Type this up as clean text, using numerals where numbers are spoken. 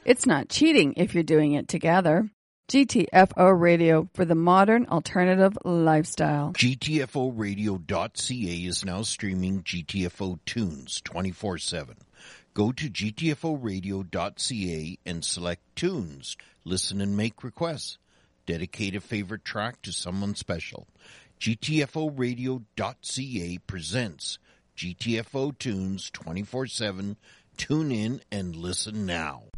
It's not cheating if you're doing it together. GTFO Radio for the modern alternative lifestyle. GTFOradio.ca is now streaming GTFO tunes 24/7. Go to GTFOradio.ca and select tunes. Listen and make requests. Dedicate a favorite track to someone special. GTFOradio.ca presents GTFO tunes 24/7. Tune in and listen now.